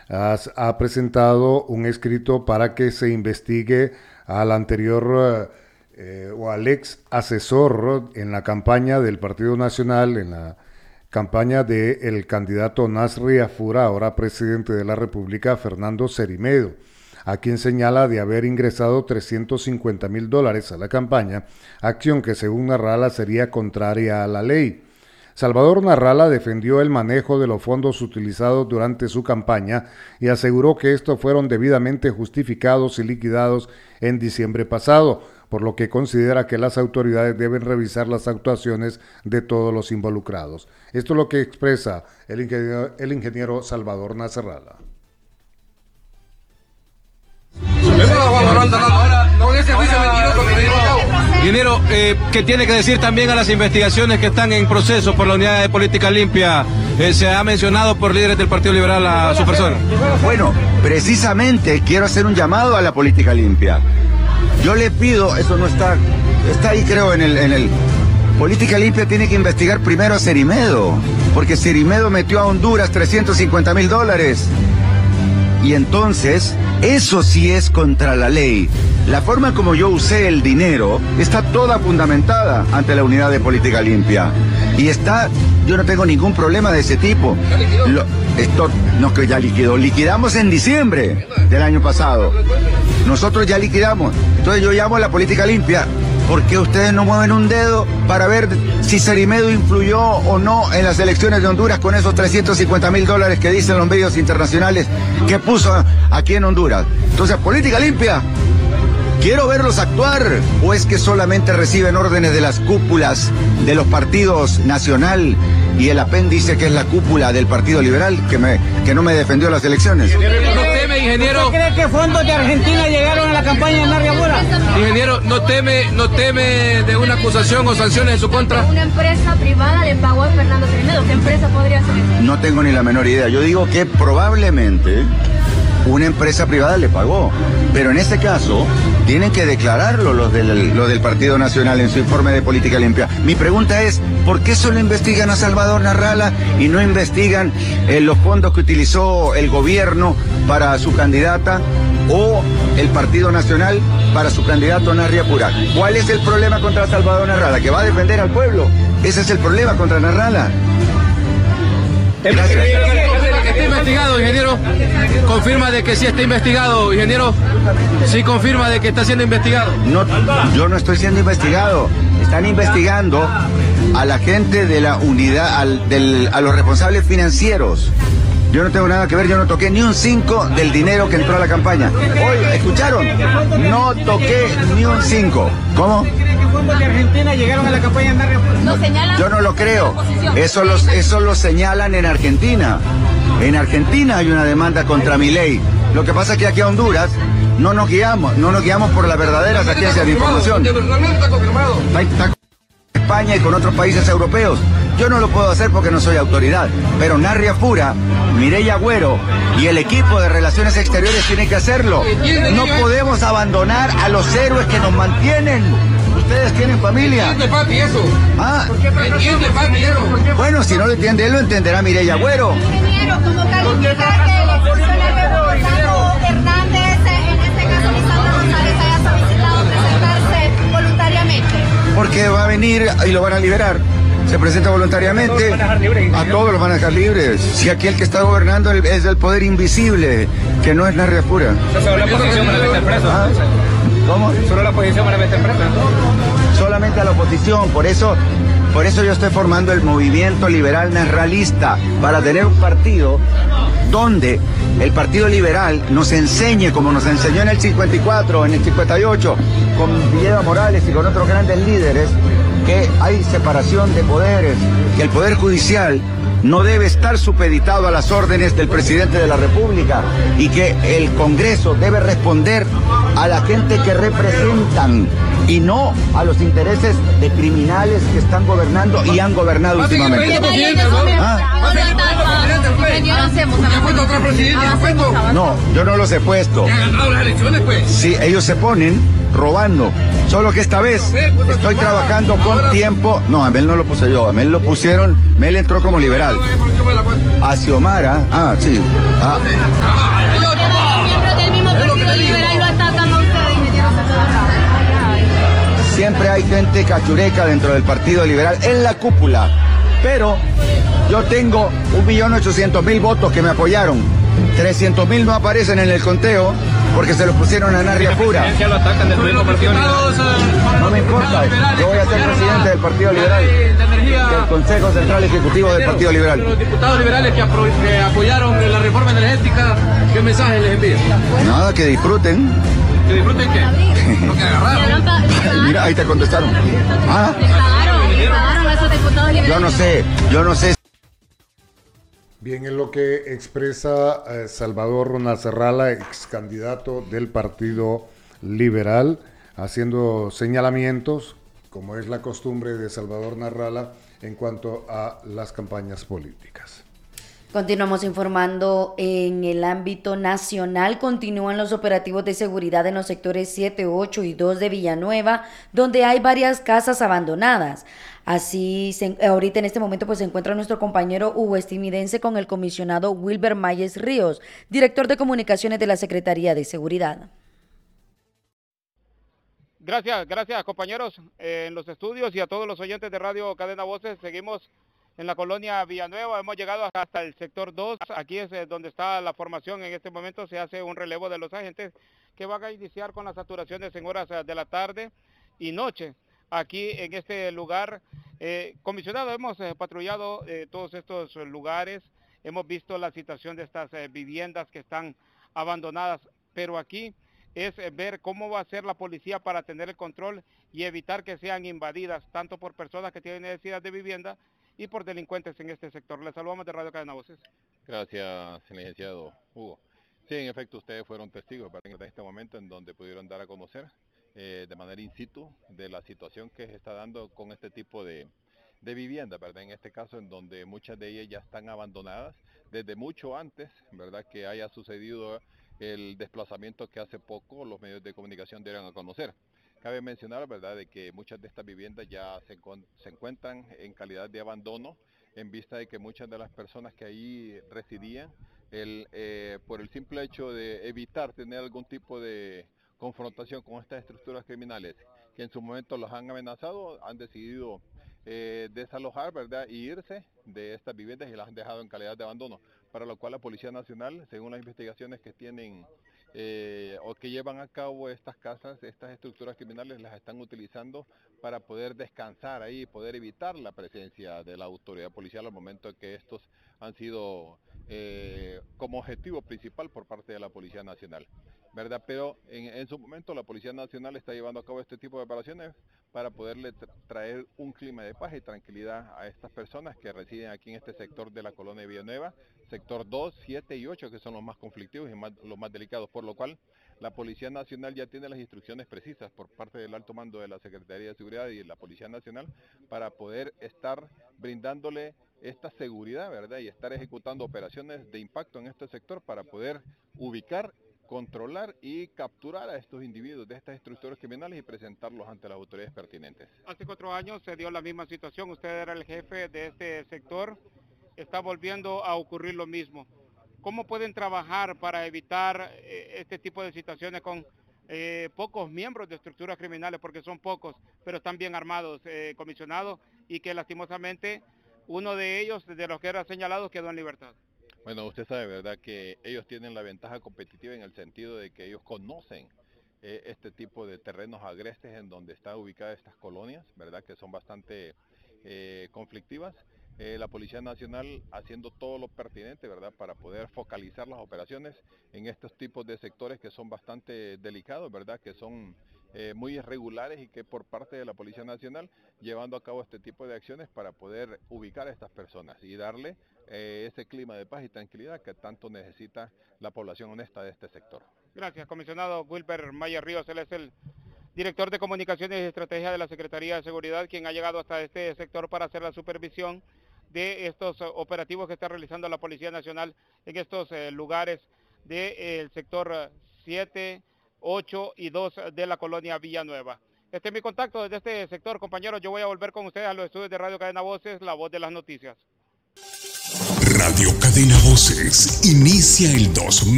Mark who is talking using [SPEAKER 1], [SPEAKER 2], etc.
[SPEAKER 1] ha presentado un escrito para que se investigue al anterior o al ex asesor en la campaña del Partido Nacional, en la campaña del candidato Nasri Afura, ahora presidente de la República, Fernando Cerimedo, a quien señala de haber ingresado $350,000 a la campaña, acción que según Narrala sería contraria a la ley. Salvador Narrala defendió el manejo de los fondos utilizados durante su campaña y aseguró que estos fueron debidamente justificados y liquidados en diciembre pasado, por lo que considera que las autoridades deben revisar las actuaciones de todos los involucrados. Esto es lo que expresa el ingeniero Salvador Narrala.
[SPEAKER 2] Ingeniero, ¿qué tiene que decir también a las investigaciones que están en proceso por la Unidad de Política Limpia? Se ha mencionado por líderes del Partido Liberal a su persona.
[SPEAKER 3] Bueno, precisamente quiero hacer un llamado a la Política Limpia. Yo le pido, eso no está ahí creo en el Política Limpia tiene que investigar primero a Cerimedo, porque Cerimedo metió a Honduras $350,000. Y entonces, eso sí es contra la ley. La forma como yo usé el dinero está toda fundamentada ante la Unidad de Política Limpia. Y yo no tengo ningún problema de ese tipo. Que ya liquidamos en diciembre del año pasado. Nosotros ya liquidamos. Entonces yo llamo a la Política Limpia. ¿Por qué ustedes no mueven un dedo para ver si Cerimedo influyó o no en las elecciones de Honduras con esos $350,000 que dicen los medios internacionales que puso aquí en Honduras? Entonces, Política Limpia, quiero verlos actuar, o es que solamente reciben órdenes de las cúpulas de los partidos nacional y el apéndice que es la cúpula del Partido Liberal que no me defendió las elecciones.
[SPEAKER 2] ¿No teme, ingeniero?
[SPEAKER 4] ¿Usted cree que fondos de Argentina llegaron a la campaña de Nasri Afura?
[SPEAKER 2] Ingeniero, ¿no teme de una acusación o sanciones en su contra?
[SPEAKER 5] Una empresa privada le pagó a Fernando Cerimedo. ¿Qué empresa podría ser esa?
[SPEAKER 3] No tengo ni la menor idea. Yo digo que probablemente una empresa privada le pagó, pero en este caso tienen que declararlo los del Partido Nacional en su informe de Política Limpia. Mi pregunta es, ¿por qué solo investigan a Salvador Narrala y no investigan los fondos que utilizó el gobierno para su candidata o el Partido Nacional para su candidato Nasri Afura? ¿Cuál es el problema contra Salvador Narrala? ¿Que va a defender al pueblo? Ese es el problema contra Narrala.
[SPEAKER 2] Gracias. ¿Está investigado, ingeniero? ¿Confirma de que sí está investigado, ingeniero? ¿Sí confirma de que está siendo investigado?
[SPEAKER 3] No, yo no estoy siendo investigado. Están investigando a la gente de la unidad, a los responsables financieros. Yo no tengo nada que ver, yo no toqué ni un 5 del dinero que entró a la campaña. Oye, ¿escucharon? No toqué ni un 5. ¿Cómo?
[SPEAKER 4] ¿Fondos de Argentina llegaron a la campaña de Nasri Afura?
[SPEAKER 3] Yo no lo creo. Eso lo señalan en Argentina. En Argentina hay una demanda contra Milei. Lo que pasa es que aquí a Honduras no nos guiamos por las verdaderas agencias de información. Está con España y con otros países europeos. Yo no lo puedo hacer porque no soy autoridad, pero Nasri Afura, Mireya Agüero y el equipo de Relaciones Exteriores tienen que hacerlo. No podemos abandonar a los héroes que nos mantienen. Ustedes tienen familia.
[SPEAKER 2] ¿Entiende, papi, eso?
[SPEAKER 3] Ah.
[SPEAKER 2] ¿Entiende, papi, eso?
[SPEAKER 3] Bueno, si no lo entiende él, lo entenderá Mireya Agüero.
[SPEAKER 5] Ingeniero, ¿cómo califica que el funcionario Hernández, en este caso Lisandro González, haya solicitado presentarse voluntariamente?
[SPEAKER 3] Porque va a venir y lo van a liberar. Se presenta voluntariamente, a todos los van a dejar libres. Si aquí el que está gobernando es el poder invisible, que no es Nasri Afura.
[SPEAKER 4] Solo la oposición para meter preso.
[SPEAKER 3] ¿Cómo?
[SPEAKER 4] Solo la oposición para meter preso.
[SPEAKER 3] Solamente a la oposición, por eso yo estoy formando el movimiento liberal narralista, para tener un partido donde el Partido Liberal nos enseñe, como nos enseñó en el 54, en el 58, con Villeda Morales y con otros grandes líderes, que hay separación de poderes, que el Poder Judicial no debe estar supeditado a las órdenes del presidente de la República y que el Congreso debe responder a la gente que representan y no a los intereses de criminales que están gobernando y han gobernado últimamente. No, yo no los he puesto. Sí, ellos se ponen robando. Solo que esta vez estoy trabajando con tiempo. No, a Mel no lo puse yo, a Mel lo pusieron, Mel entró como liberal. Liberal. A Xiomara, sí.
[SPEAKER 5] Miembros del mismo Partido Liberal lo atacan a ustedes y metieron a siempre
[SPEAKER 3] hay gente cachureca dentro del Partido Liberal en la cúpula, pero yo tengo 1.800.000 votos que me apoyaron. 300.000 no aparecen en el conteo porque se lo pusieron a Narria Pura. No me importa, yo voy a ser presidente del Partido Liberal, del Consejo Central Ejecutivo del Partido Liberal.
[SPEAKER 2] Los diputados liberales que apoyaron la reforma energética, ¿qué mensaje les envían?
[SPEAKER 3] Nada, que disfruten.
[SPEAKER 2] ¿Que disfruten qué? No que agarraron.
[SPEAKER 3] Mira, ahí te contestaron.
[SPEAKER 5] pagaron a esos diputados liberales.
[SPEAKER 3] Yo no sé.
[SPEAKER 1] Bien, es lo que expresa Salvador Nasralla, ex candidato del Partido Liberal, haciendo señalamientos, como es la costumbre de Salvador Nasralla, en cuanto a las campañas políticas.
[SPEAKER 6] Continuamos informando en el ámbito nacional. Continúan los operativos de seguridad en los sectores 7, 8 y 2 de Villanueva, donde hay varias casas abandonadas. Así, ahorita en este momento pues se encuentra nuestro compañero Hugo Estividense con el comisionado Wilber Mayes Ríos, director de comunicaciones de la Secretaría de Seguridad.
[SPEAKER 7] Gracias compañeros en los estudios y a todos los oyentes de Radio Cadena Voces. Seguimos en la colonia Villanueva, hemos llegado hasta el sector 2, aquí es donde está la formación. En este momento se hace un relevo de los agentes que van a iniciar con las saturaciones en horas de la tarde y noche. Aquí en este lugar, comisionado, hemos patrullado todos estos lugares, hemos visto la situación de estas viviendas que están abandonadas, pero aquí es ver cómo va a ser la policía para tener el control y evitar que sean invadidas, tanto por personas que tienen necesidad de vivienda y por delincuentes en este sector. Les saludamos de Radio Cadena Voces.
[SPEAKER 8] Gracias, licenciado Hugo. Sí, en efecto, ustedes fueron testigos en este momento en donde pudieron dar a conocer de manera in situ de la situación que se está dando con este tipo de vivienda, ¿verdad? En este caso, en donde muchas de ellas ya están abandonadas desde mucho antes, ¿verdad? Que haya sucedido el desplazamiento que hace poco los medios de comunicación dieron a conocer. Cabe mencionar, ¿verdad?, de que muchas de estas viviendas ya se encuentran en calidad de abandono, en vista de que muchas de las personas que ahí residían, por el simple hecho de evitar tener algún tipo de confrontación con estas estructuras criminales, que en su momento los han amenazado, han decidido desalojar, ¿verdad?, y irse de estas viviendas y las han dejado en calidad de abandono, para lo cual la Policía Nacional, según las investigaciones que tienen o que llevan a cabo estas casas, estas estructuras criminales las están utilizando para poder descansar ahí, poder evitar la presencia de la autoridad policial al momento que estos han sido como objetivo principal por parte de la Policía Nacional, ¿verdad? Pero en su momento la Policía Nacional está llevando a cabo este tipo de operaciones para poderle traer un clima de paz y tranquilidad a estas personas que residen aquí en este sector de la colonia Villanueva, sector 2, 7 y 8, que son los más conflictivos y los más delicados, por lo cual la Policía Nacional ya tiene las instrucciones precisas por parte del alto mando de la Secretaría de Seguridad y la Policía Nacional para poder estar brindándole esta seguridad, ¿verdad? Y estar ejecutando operaciones de impacto en este sector para poder ubicar, controlar y capturar a estos individuos de estas estructuras criminales y presentarlos ante las autoridades pertinentes.
[SPEAKER 7] Hace 4 años se dio la misma situación, usted era el jefe de este sector, está volviendo a ocurrir lo mismo. ¿Cómo pueden trabajar para evitar este tipo de situaciones con pocos miembros de estructuras criminales, porque son pocos, pero están bien armados, comisionados, y que lastimosamente uno de ellos, de los que era señalado, quedó en libertad?
[SPEAKER 8] Bueno, usted sabe, ¿verdad?, que ellos tienen la ventaja competitiva en el sentido de que ellos conocen este tipo de terrenos agrestes en donde están ubicadas estas colonias, ¿verdad?, que son bastante conflictivas. La Policía Nacional haciendo todo lo pertinente, ¿verdad?, para poder focalizar las operaciones en estos tipos de sectores que son bastante delicados, ¿verdad?, que son muy irregulares y que por parte de la Policía Nacional llevando a cabo este tipo de acciones para poder ubicar a estas personas y darle ese clima de paz y tranquilidad que tanto necesita la población honesta de este sector.
[SPEAKER 7] Gracias, comisionado Wilber Mayes Ríos. Él es el director de Comunicaciones y Estrategia de la Secretaría de Seguridad, quien ha llegado hasta este sector para hacer la supervisión de estos operativos que está realizando la Policía Nacional en estos lugares del sector 7, 8 y 2 de la colonia Villanueva. Este es mi contacto desde este sector, compañeros. Yo voy a volver con ustedes a los estudios de Radio Cadena Voces, la voz de las noticias.
[SPEAKER 9] Voces inicia el 2000.